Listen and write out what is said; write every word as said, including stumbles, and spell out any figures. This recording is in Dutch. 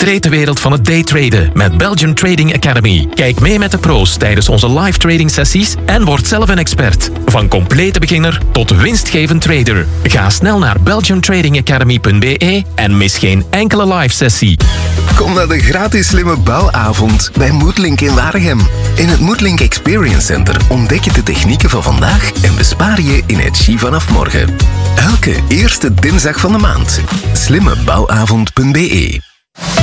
Betreed de wereld van het daytraden met Belgium Trading Academy. Kijk mee met de pro's tijdens onze live trading sessies en word zelf een expert. Van complete beginner tot winstgevend trader. Ga snel naar belgium trading academy punt b e en mis geen enkele live sessie. Kom naar de gratis slimme bouwavond bij Moodlink in Waregem. In het Moodlink Experience Center ontdek je de technieken van vandaag en bespaar je energie vanaf morgen. Elke eerste dinsdag van de maand. slimme bouwavond punt b e